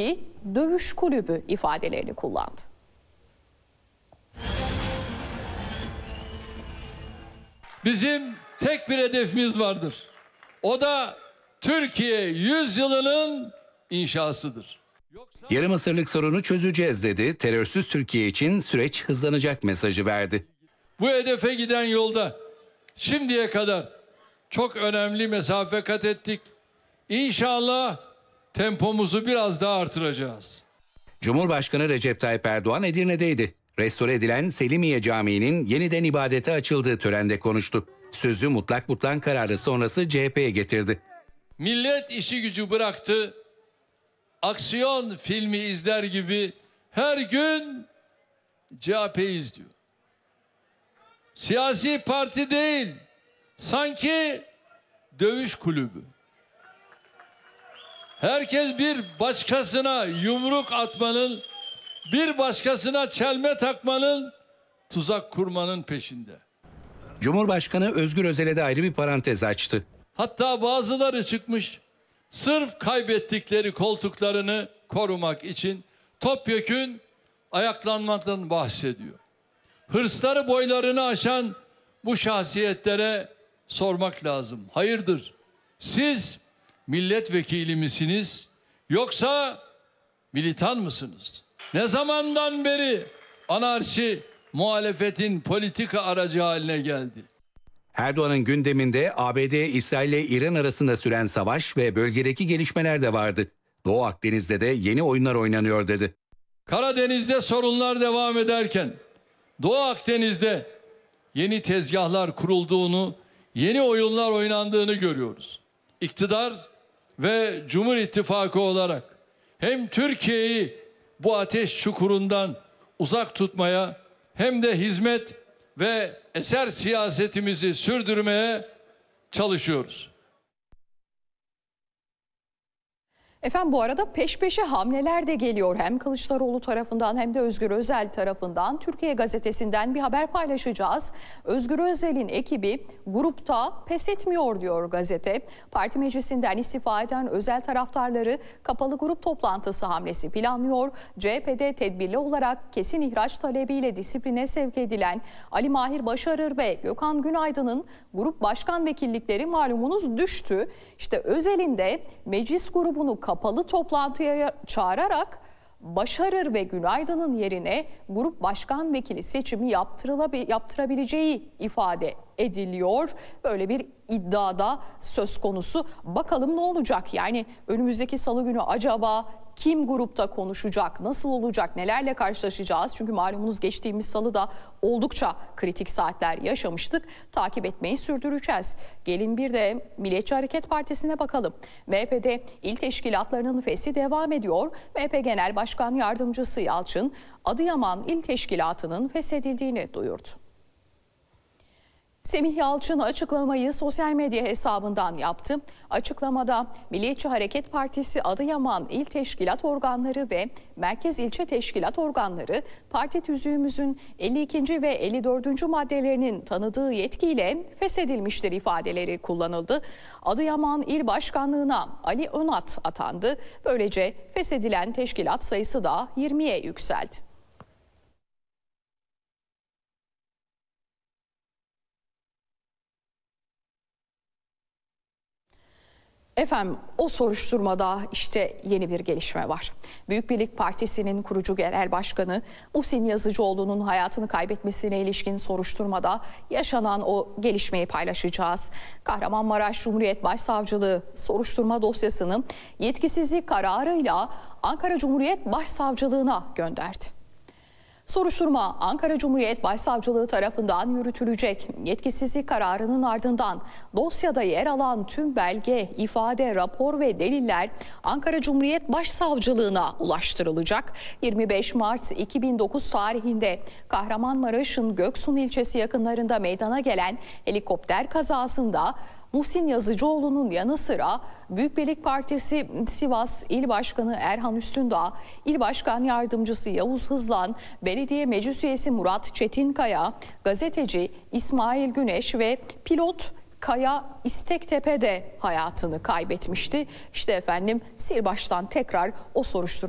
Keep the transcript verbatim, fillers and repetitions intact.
ki dövüş kulübü ifadelerini kullandı. Bizim tek bir hedefimiz vardır. O da Türkiye yüzyılının inşasıdır. Yarım asırlık sorunu çözeceğiz dedi. Terörsüz Türkiye için süreç hızlanacak mesajı verdi. Bu hedefe giden yolda şimdiye kadar çok önemli mesafe kat ettik. İnşallah tempomuzu biraz daha artıracağız. Cumhurbaşkanı Recep Tayyip Erdoğan Edirne'deydi. Restore edilen Selimiye Camii'nin yeniden ibadete açıldığı törende konuştu. Sözü mutlak butlan kararı sonrası C H P'ye getirdi. Millet işi gücü bıraktı. Aksiyon filmi izler gibi her gün C H P'yi izliyor. Siyasi parti değil, sanki dövüş kulübü. Herkes bir başkasına yumruk atmanın, bir başkasına çelme takmanın, tuzak kurmanın peşinde. Cumhurbaşkanı Özgür Özel'e de ayrı bir parantez açtı. Hatta bazıları çıkmış, sırf kaybettikleri koltuklarını korumak için topyekün ayaklanmaktan bahsediyor. Hırsları boylarını aşan bu şahsiyetlere sormak lazım. Hayırdır? Siz milletvekili misiniz yoksa militan mısınız? Ne zamandan beri anarşi muhalefetin politika aracı haline geldi? Erdoğan'ın gündeminde A B D, İsrail ile İran arasında süren savaş ve bölgedeki gelişmeler de vardı. Doğu Akdeniz'de de yeni oyunlar oynanıyor dedi. Karadeniz'de sorunlar devam ederken Doğu Akdeniz'de yeni tezgahlar kurulduğunu, yeni oyunlar oynandığını görüyoruz. İktidar ve Cumhur İttifakı olarak hem Türkiye'yi bu ateş çukurundan uzak tutmaya hem de hizmet ve eser siyasetimizi sürdürmeye çalışıyoruz. Efendim bu arada peş peşe hamleler de geliyor. Hem Kılıçdaroğlu tarafından hem de Özgür Özel tarafından. Türkiye Gazetesi'nden bir haber paylaşacağız. Özgür Özel'in ekibi grupta pes etmiyor diyor gazete. Parti meclisinden istifa eden Özel taraftarları kapalı grup toplantısı hamlesi planlıyor. C H P'de tedbirli olarak kesin ihraç talebiyle disipline sevk edilen Ali Mahir Başarır ve Gökhan Günaydın'ın grup başkan vekillikleri malumunuz düştü. İşte Özel'in de meclis grubunu kapalı toplantıya çağırarak Başarır ve Günaydın'ın yerine grup başkan vekili seçimi yaptırabileceği ifade ediliyor. Böyle bir iddiada söz konusu. Bakalım ne olacak? Yani önümüzdeki salı günü acaba kim grupta konuşacak, nasıl olacak, nelerle karşılaşacağız? Çünkü malumunuz geçtiğimiz salıda oldukça kritik saatler yaşamıştık. Takip etmeyi sürdüreceğiz. Gelin bir de Milliyetçi Hareket Partisi'ne bakalım. M H P'de il teşkilatlarının fesli devam ediyor. M H P Genel Başkan Yardımcısı Yalçın, Adıyaman İl Teşkilatı'nın feshedildiğini duyurdu. Semih Yalçın açıklamayı sosyal medya hesabından yaptı. Açıklamada Milliyetçi Hareket Partisi Adıyaman İl Teşkilat Organları ve Merkez İlçe Teşkilat Organları parti tüzüğümüzün elli ikinci ve elli dördüncü maddelerinin tanıdığı yetkiyle feshedilmiştir ifadeleri kullanıldı. Adıyaman İl Başkanlığı'na Ali Önat atandı. Böylece feshedilen teşkilat sayısı da yirmiye yükseldi. Efendim o soruşturmada işte yeni bir gelişme var. Büyük Birlik Partisi'nin kurucu genel başkanı Muhsin Yazıcıoğlu'nun hayatını kaybetmesine ilişkin soruşturmada yaşanan o gelişmeyi paylaşacağız. Kahramanmaraş Cumhuriyet Başsavcılığı soruşturma dosyasını yetkisizlik kararıyla Ankara Cumhuriyet Başsavcılığına gönderdi. Soruşturma Ankara Cumhuriyet Başsavcılığı tarafından yürütülecek. Yetkisizlik kararının ardından dosyada yer alan tüm belge, ifade, rapor ve deliller Ankara Cumhuriyet Başsavcılığına ulaştırılacak. yirmi beş Mart iki bin dokuz tarihinde Kahramanmaraş'ın Göksun ilçesi yakınlarında meydana gelen helikopter kazasında Muhsin Yazıcıoğlu'nun yanı sıra Büyük Birlik Partisi Sivas İl Başkanı Erhan Üstündağ, İl Başkan Yardımcısı Yavuz Hızlan, Belediye Meclis Üyesi Murat Çetinkaya, gazeteci İsmail Güneş ve pilot Kaya İstektepe de hayatını kaybetmişti. İşte efendim sil baştan tekrar o soruşturma